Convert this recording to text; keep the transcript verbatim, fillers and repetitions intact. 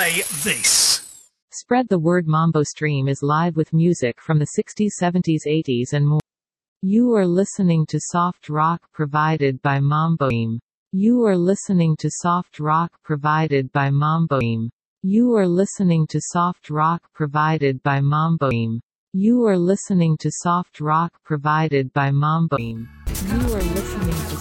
play this. Spread the word. Mambo Stream is live with music from the sixties, seventies, eighties and more. You are listening to soft rock provided by Mambo Stream. You are listening to soft rock provided by Mambo Stream. You are listening to soft rock provided by Mambo Stream. You are listening to soft rock provided by Mambo Stream. You are listening to